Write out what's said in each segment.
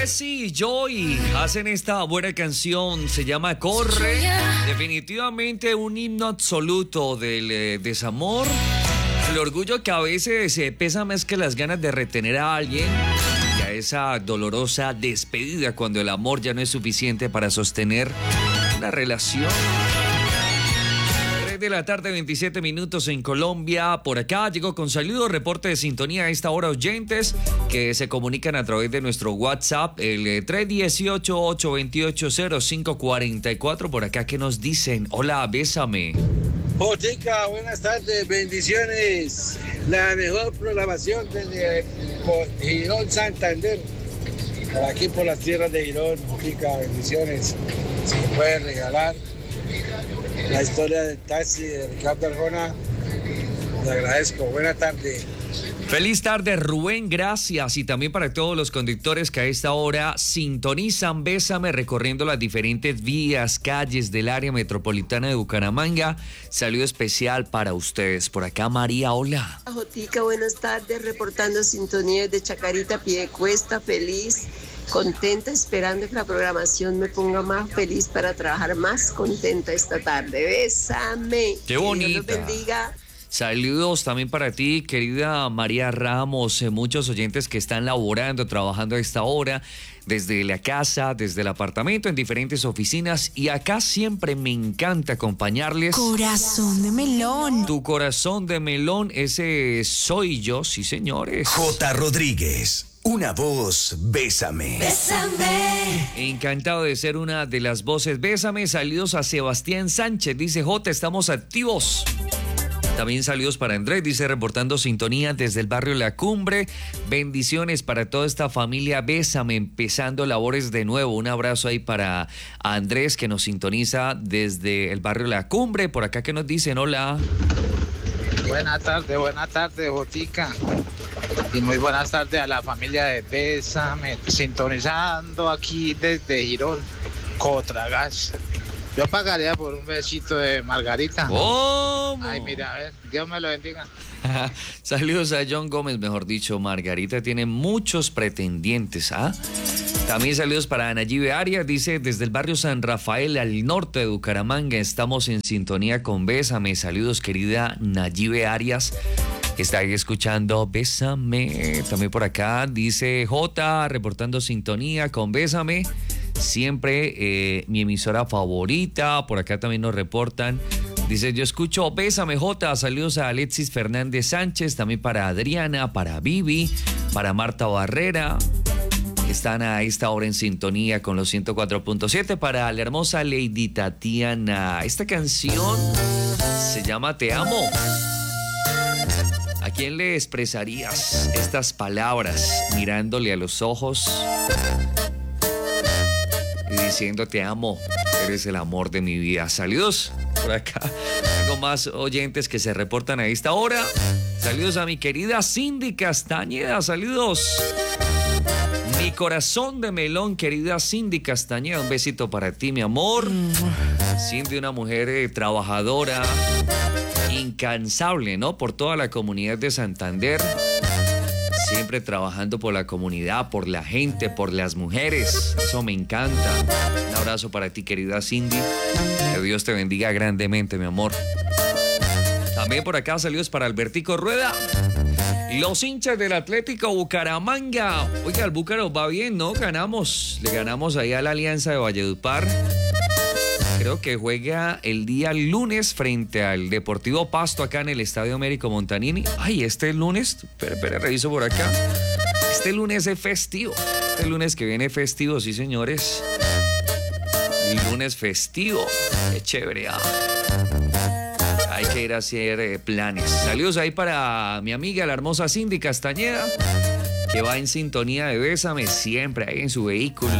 Jesse y Joy hacen esta buena canción, se llama Corre. Definitivamente un himno absoluto del desamor. El orgullo que a veces pesa más que las ganas de retener a alguien. Y a esa dolorosa despedida cuando el amor ya no es suficiente para sostener una relación. 3 de la tarde, 27 minutos en Colombia. Por acá llegó con saludos, reporte de sintonía a esta hora, oyentes que se comunican a través de nuestro WhatsApp, el 318-828-0544. Por acá, ¿qué nos dicen? Hola, bésame. Jotica, buenas tardes, bendiciones. La mejor programación desde Girón, Santander. Por aquí por las tierras de Girón, Jotica, bendiciones. Si me pueden regalar la historia del taxi de Ricardo Arjona, le agradezco. Buena tarde. Feliz tarde, Rubén, gracias. Y también para todos los conductores que a esta hora sintonizan Bésame recorriendo las diferentes vías, calles del área metropolitana de Bucaramanga. Saludo especial para ustedes. Por acá, María, hola. Jotica, buenas tardes, reportando sintonía de Chacarita, Piedecuesta, feliz, contenta, esperando que la programación me ponga más feliz para trabajar más contenta esta tarde. Bésame. Qué bonita. Que Dios los bendiga. Saludos también para ti, querida María Ramos, muchos oyentes que están laborando, trabajando a esta hora, desde la casa, desde el apartamento, en diferentes oficinas, y acá siempre me encanta acompañarles. Corazón de melón. Tu corazón de melón, ese soy yo, sí señores. J. Rodríguez, una voz, bésame. Bésame. Encantado de ser una de las voces, bésame. Saludos a Sebastián Sánchez, dice J, estamos activos. También saludos para Andrés, dice reportando sintonía desde el barrio La Cumbre. Bendiciones para toda esta familia, bésame, empezando labores de nuevo. Un abrazo ahí para Andrés que nos sintoniza desde el barrio La Cumbre. Por acá que nos dicen, hola. Buenas tardes, Jotica. Y muy buenas tardes a la familia de Bésame, sintonizando aquí desde Girón, Cotragas. Yo pagaría por un besito de Margarita. ¿Cómo? Ay, mira, a ver, Dios me lo bendiga. Saludos a John Gómez, mejor dicho. Margarita tiene muchos pretendientes, ¿ah? También saludos para Nayibe Arias, dice desde el barrio San Rafael al norte de Bucaramanga. Estamos en sintonía con Bésame. Saludos, querida Nayibe Arias, que está ahí escuchando Bésame. También por acá dice J, reportando sintonía con Bésame. Siempre mi emisora favorita. Por acá también nos reportan. Dice, yo escucho Bésame J. Saludos a Alexis Fernández Sánchez. También para Adriana, para Vivi, para Marta Barrera. Están a esta hora en sintonía con los 104.7. Para la hermosa Lady Tatiana. Esta canción se llama Te Amo. ¿A quién le expresarías estas palabras mirándole a los ojos y diciendo te amo, eres el amor de mi vida? Saludos por acá. Tengo más oyentes que se reportan a esta hora. Saludos a mi querida Cindy Castañeda. Saludos. Mi corazón de melón, querida Cindy Castañeda. Un besito para ti, mi amor. Cindy, una mujer trabajadora, incansable, ¿no? Por toda la comunidad de Santander. Siempre trabajando por la comunidad, por la gente, por las mujeres. Eso me encanta. Un abrazo para ti, querida Cindy. Que Dios te bendiga grandemente, mi amor. También por acá saludos para Albertico Rueda. Los hinchas del Atlético Bucaramanga. Oiga, el Búcaro va bien, ¿no? Ganamos. Le ganamos ahí a la Alianza de Valledupar. Creo que juega el día lunes frente al Deportivo Pasto acá en el Estadio Américo Montanini. Ay, este lunes, espera, reviso por acá. Este lunes es festivo. Este lunes que viene festivo, sí señores. El lunes festivo. Qué chévere. Hay que ir a hacer planes. Saludos ahí para mi amiga, la hermosa Cindy Castañeda, que va en sintonía de Bésame siempre ahí en su vehículo.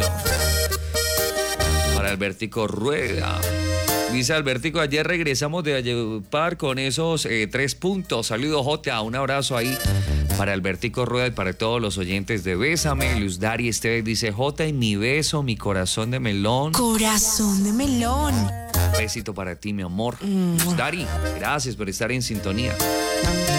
Para Albertico Rueda. Dice Albertico, ayer regresamos de Valledupar con esos 3 puntos. Saludos, Jota. Un abrazo ahí para Albertico Rueda y para todos los oyentes de Bésame. Luz Dari Esteves dice, Jota, y mi beso, mi corazón de melón. Corazón de melón. Besito para ti, mi amor. Luz Dari, gracias por estar en sintonía.